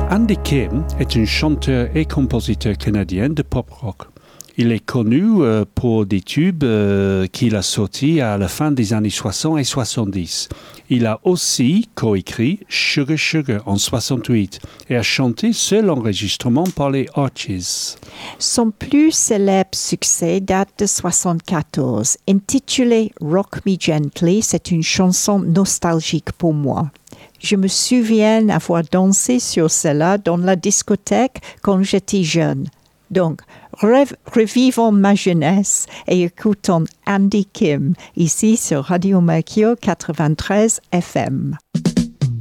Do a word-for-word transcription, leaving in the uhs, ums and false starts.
Andy Kim est un chanteur et compositeur canadien de pop-rock. Il est connu euh, pour des tubes euh, qu'il a sortis à la fin des années soixante et soixante-dix. Il a aussi coécrit Sugar Sugar en soixante-huit et a chanté seul enregistrement par les Archies. Son plus célèbre succès date de soixante-quatorze. Intitulé Rock Me Gently, c'est une chanson nostalgique pour moi. Je me souviens avoir dansé sur cela dans la discothèque quand j'étais jeune. Donc, rev- revivons ma jeunesse et écoutons Andy Kim, ici sur Radio Mercure quatre-vingt-treize F M.